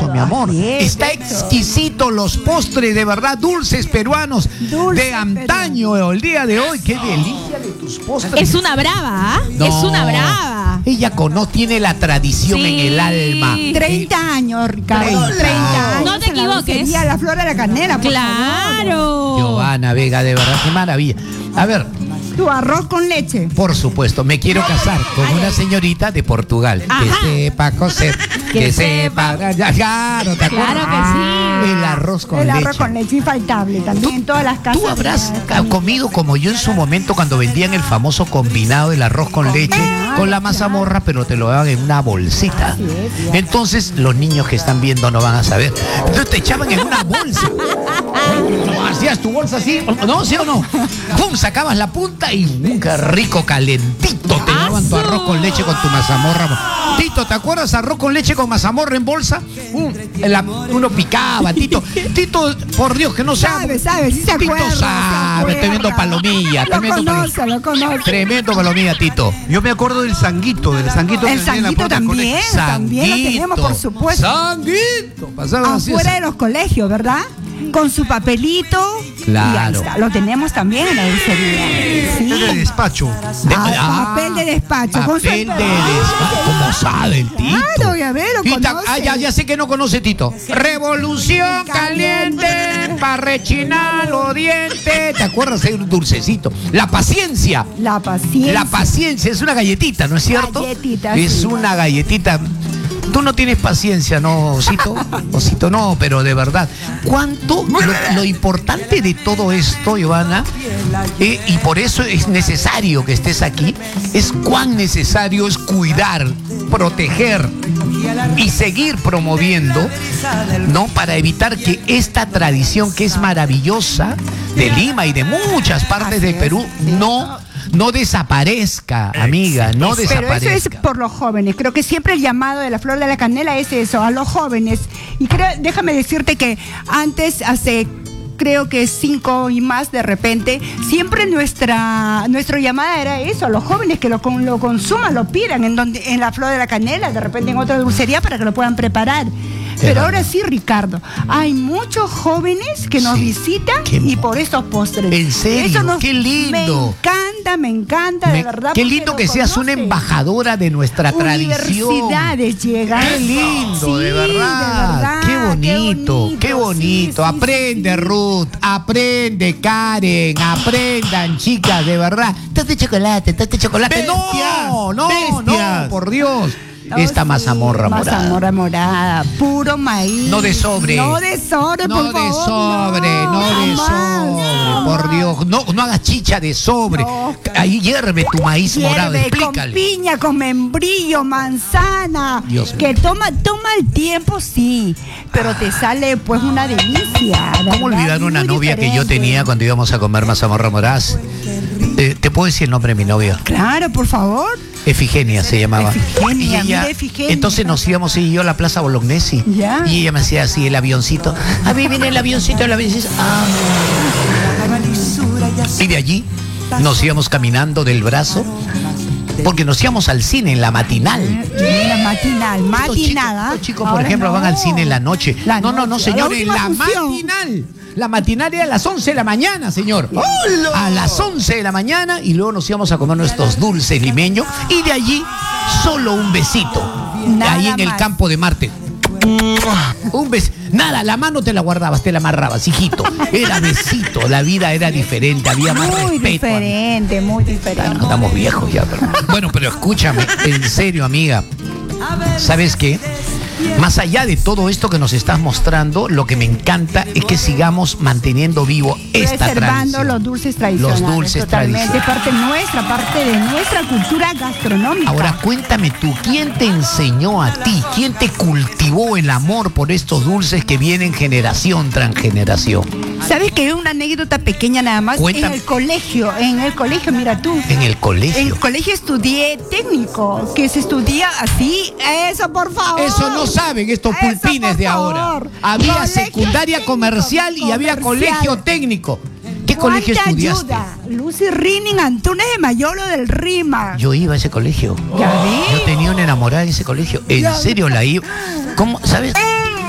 mi amor. Está eso. exquisito los postres, de verdad, dulces peruanos de antaño, el día de hoy. Qué delicia de tus postres. Es una brava, ¿ah? No. Es una brava. Ella tiene la tradición en el alma. 30 años, Ricardo. 30 años. No te equivoques. Y a la Flor de la Canela, por favor. Claro. Giovanna Vega, de verdad, qué maravilla. A ver, Tu arroz con leche. por supuesto, me quiero casar con una señorita de Portugal. Ajá. Que sepa coser, que sepa. Claro, ¿te acuerdas? Claro que sí. El arroz con El leche. arroz con leche infaltable también en todas las casas. ¿Tú habrás comido como yo en su momento cuando vendían el famoso combinado del arroz con leche con la mazamorra, pero te lo daban en una bolsita? Entonces los niños que están viendo no van a saber. Entonces te echaban en una bolsa. Hacías tu bolsa así, ¿no? ¿Sí o no? ¡Pum! Sacabas la punta y qué rico, calentito te daban tu arroz con leche con tu mazamorra. Tito, ¿te acuerdas arroz con leche con mazamorra en bolsa? Uno picaba, Tito. Tito, por Dios, que no sabe. Sabe, sí se Tito acuerda. sabe, tremendo palomilla. Lo conoce. Tremendo palomilla, Tito. Yo me acuerdo del sanguito, El que tenía en la sanguito puerta del también, colegio. también lo tenemos, por supuesto. Sanguito. Pasaba así. Afuera de los colegios, ¿verdad? Con su papelito. Claro. Y ahí está. Lo tenemos también en la dulcería. Sí. Era de despacho. Papel de despacho. con su Papel de despacho. ¿Cómo sabe el Tito? Claro, ya ve, lo conoce. Ya sé que no conoce Tito. Revolución caliente para rechinar los dientes. ¿Te acuerdas de un dulcecito? La paciencia. La paciencia. La paciencia es una galletita, ¿no es cierto? Galletita, es sí. una galletita. Tú no tienes paciencia, ¿no, Osito? Osito, no, pero de verdad. ¿Cuánto? Lo importante de todo esto, Giovanna, y por eso es necesario que estés aquí, es cuán necesario es cuidar, proteger y seguir promoviendo, ¿no? Para evitar que esta tradición que es maravillosa de Lima y de muchas partes del Perú no desaparezca, amiga, no Pero desaparezca. eso es por los jóvenes. Creo que siempre el llamado de la Flor de la Canela es eso, a los jóvenes. Y déjame decirte que antes, creo que 5 y más de repente, siempre nuestra llamada era eso, a los jóvenes que lo consuman, lo pidan en la Flor de la Canela, de repente en otra dulcería para que lo puedan preparar. Pero ahora sí, Ricardo, hay muchos jóvenes que nos visitan y por estos postres. ¿En serio? Eso ¡Qué lindo! Me encanta, de verdad. Qué porque lindo lo que seas una conocen. embajadora de nuestra tradición. Universidades llegan. Qué lindo, Sí, de verdad. Qué bonito, qué bonito. Sí, sí, Aprende, sí. Ruth, aprende, Karen, aprendan, chicas, de verdad. ¡Tate chocolate! No, Bestias. por Dios. Esta mazamorra morada. Mazamorra morada, puro maíz. No de sobre. No de sobre, No por de favor. sobre, no de sobre, por Dios. No hagas chicha de sobre. No. Ahí hierve tu maíz morado, Hierve con explícale. piña, con membrillo, manzana. Dios que toma el tiempo, sí, pero te sale pues una delicia. ¿Cómo olvidar una Muy novia que yo diferente. tenía cuando íbamos a comer mazamorra morada? ¿Te puedo decir el nombre de mi novia? Claro, por favor. Efigenia se llamaba. Efigenia, Y ella, mira, Efigenia. entonces nos íbamos ella y yo a la Plaza Bolognesi. Ya. Y ella me hacía así el avioncito. A mí viene el avioncito. Y de allí nos íbamos caminando del brazo porque nos íbamos al cine en la matinal. La matinada. Los chicos, por Ahora ejemplo, no. van al cine en la noche. La No, noche, señor, la en última la función. matinal. La matinal era a las 11 de la mañana, señor. A las 11 de la mañana y luego nos íbamos a comer nuestros dulces limeños y de allí solo un besito. Nada ahí en el más. campo de Marte. Un beso. Nada, la mano te la guardabas, te la amarrabas, hijito. Era besito, la vida era diferente, había más Muy respeto. diferente, muy diferente. Claro, andamos viejos ya, pero... Bueno, pero escúchame, en serio, amiga. ¿Sabes qué? Más allá de todo esto que nos estás mostrando, lo que me encanta es que sigamos manteniendo vivo esta Preservando tradición. los dulces tradicionales. Los dulces totalmente, tradicionales. parte de nuestra cultura gastronómica. Ahora cuéntame tú, ¿quién te enseñó a ti? ¿Quién te cultivó el amor por estos dulces que vienen generación tras generación? ¿Sabes que una anécdota pequeña nada más? Cuéntame. En el colegio, mira tú. En el En colegio. el colegio estudié técnico, que se estudia así. Eso, por favor. Eso no saben estos Eso, pulpines por de ahora. favor. Había Colegio secundaria técnico, comercial y había comercial. colegio técnico. ¿Qué colegio ¿Cuánta estudiaste? ayuda? Lucy Rinning Antunes de Mayolo del Rima. Yo iba a ese colegio. ¿Ya vi? Yo tenía una enamorada en ese colegio. En Ya serio la iba. ¿Cómo? ¿Sabes?